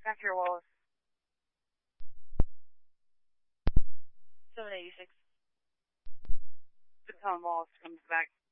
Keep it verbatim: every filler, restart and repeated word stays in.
After Wallace. seven eighty-six. The Tom Wallace comes back.